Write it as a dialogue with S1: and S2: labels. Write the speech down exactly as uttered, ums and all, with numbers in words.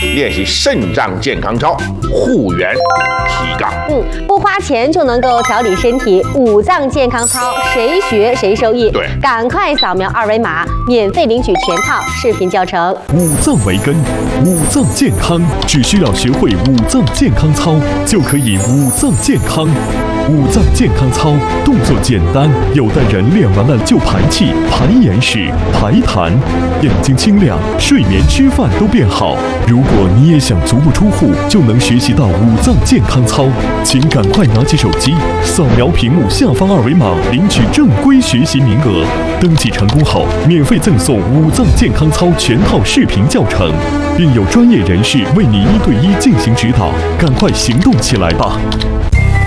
S1: 练习肾脏健康操，护圆提杠。
S2: 嗯，不花钱就能够调理身体，五脏健康操，谁学谁受益。
S1: 对，
S2: 赶快扫描二维码，免费领取全套视频教程。
S3: 五脏为根，五脏健康，只需要学会五脏健康操，就可以五脏健康。五脏健康操动作简单，有的人练完了就排气、排眼屎、排痰，眼睛清亮，睡眠、吃饭都变好。如果你也想足不出户就能学习到五脏健康操，请赶快拿起手机，扫描屏幕下方二维码，领取正规学习名额。登记成功后，免费赠送五脏健康操全套视频教程，并有专业人士为你一对一进行指导。赶快行动起来吧！